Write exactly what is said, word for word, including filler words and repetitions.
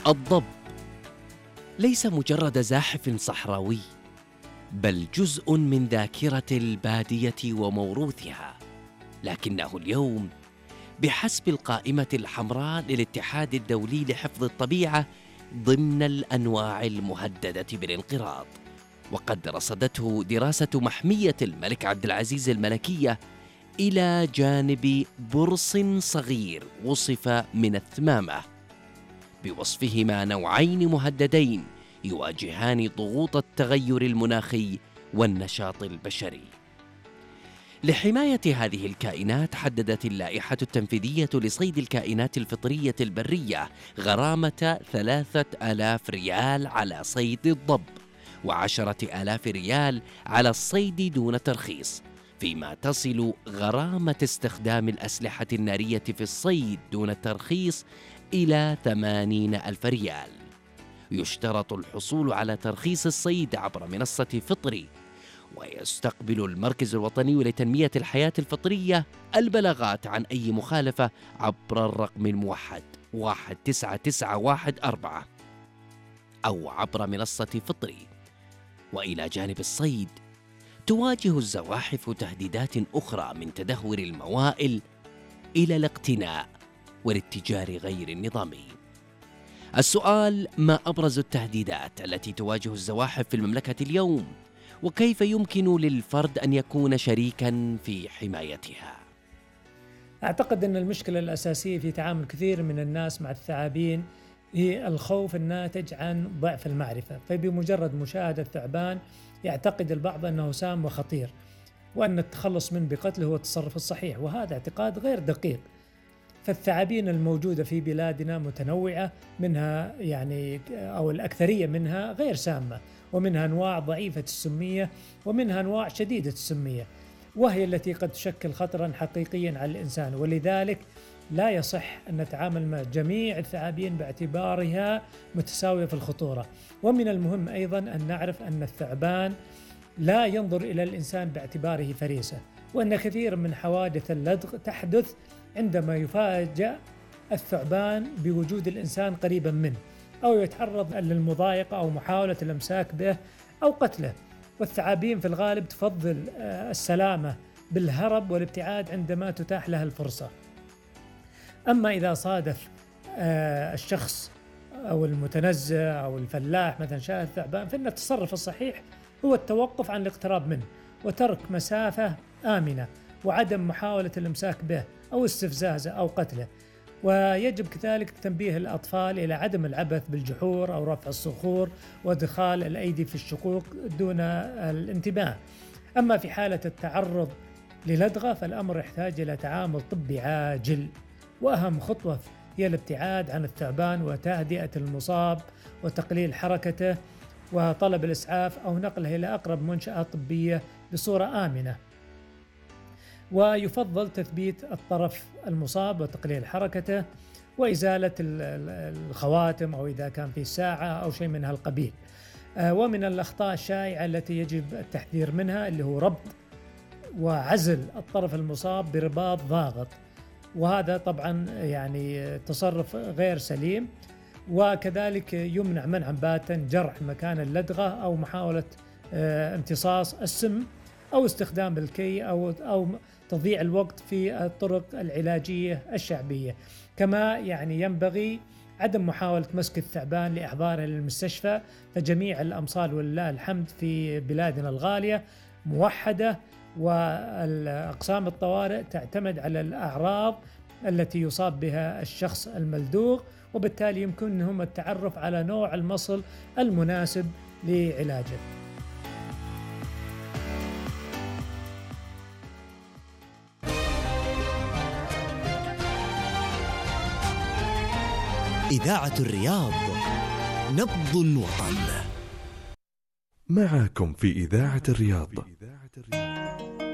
الضب ليس مجرد زاحف صحراوي، بل جزء من ذاكرة البادية وموروثها، لكنه اليوم بحسب القائمة الحمراء للاتحاد الدولي لحفظ الطبيعة ضمن الأنواع المهددة بالانقراض. وقد رصدته دراسة محمية الملك عبد العزيز الملكية إلى جانب برص صغير وصف من الثمامة، بوصفهما نوعين مهددين يواجهان ضغوط التغير المناخي والنشاط البشري. لحماية هذه الكائنات حددت اللائحة التنفيذية لصيد الكائنات الفطرية البرية غرامة ثلاثة آلاف ريال على صيد الضب، وعشرة آلاف ريال على الصيد دون ترخيص، فيما تصل غرامة استخدام الأسلحة النارية في الصيد دون ترخيص إلى ثمانين ألف ريال. يشترط الحصول على ترخيص الصيد عبر منصة فطري، ويستقبل المركز الوطني لتنمية الحياة الفطرية البلاغات عن أي مخالفة عبر الرقم الموحد واحد تسعة تسعة واحد أربعة أو عبر منصة فطري. وإلى جانب الصيد، تواجه الزواحف تهديدات أخرى من تدهور الموائل إلى الاقتناء والاتجار غير النظامي. السؤال: ما أبرز التهديدات التي تواجه الزواحف في المملكة اليوم؟ وكيف يمكن للفرد أن يكون شريكاً في حمايتها؟ أعتقد أن المشكلة الأساسية في تعامل كثير من الناس مع الثعابين هي الخوف الناتج عن ضعف المعرفة، فبمجرد مشاهدة الثعبان يعتقد البعض أنه سام وخطير، وأن التخلص منه بقتله هو التصرف الصحيح، وهذا اعتقاد غير دقيق. فالثعابين الموجودة في بلادنا متنوعة، منها يعني أو الأكثرية منها غير سامة، ومنها أنواع ضعيفة السمية، ومنها أنواع شديدة السمية، وهي التي قد تشكل خطراً حقيقياً على الإنسان. ولذلك لا يصح أن نتعامل مع جميع الثعابين باعتبارها متساوية في الخطورة. ومن المهم أيضاً أن نعرف أن الثعبان لا ينظر إلى الإنسان باعتباره فريسة، وأن كثير من حوادث اللدغ تحدث عندما يفاجأ الثعبان بوجود الإنسان قريباً منه، أو يتعرض للمضايقة أو محاولة الإمساك به أو قتله. والثعابين في الغالب تفضل السلامة بالهرب والابتعاد عندما تتاح لها الفرصة. أما إذا صادف الشخص أو المتنزه أو الفلاح مثلا شاهد ثعبان، فإن التصرف الصحيح هو التوقف عن الاقتراب منه وترك مسافة آمنة، وعدم محاولة الإمساك به أو استفزازه أو قتله. ويجب كذلك تنبيه الأطفال إلى عدم العبث بالجحور أو رفع الصخور وادخال الأيدي في الشقوق دون الانتباه. أما في حالة التعرض للدغة فالأمر يحتاج إلى تعامل طبي عاجل، وأهم خطوة هي الابتعاد عن الثعبان وتهدئة المصاب وتقليل حركته وطلب الإسعاف أو نقله إلى أقرب منشأة طبية بصورة آمنة. ويفضل تثبيت الطرف المصاب وتقليل حركته وإزالة الخواتم أو إذا كان في ساعة أو شيء من هالقبيل. ومن الأخطاء الشائعة التي يجب التحذير منها اللي هو ربط وعزل الطرف المصاب برباط ضاغط، وهذا طبعا يعني تصرف غير سليم. وكذلك يمنع منعا باتا جرح مكان اللدغة أو محاولة امتصاص السم أو استخدام الكي أو أو تضييع الوقت في الطرق العلاجية الشعبية. كما يعني ينبغي عدم محاولة مسك الثعبان لإحضاره للمستشفى، فجميع الأمصال ولله الحمد في بلادنا الغالية موحدة، والأقسام الطوارئ تعتمد على الأعراض التي يصاب بها الشخص الملدوغ، وبالتالي يمكنهم التعرف على نوع المصل المناسب لعلاجه. إذاعة الرياض، نبض الوطن. معكم في إذاعة الرياض.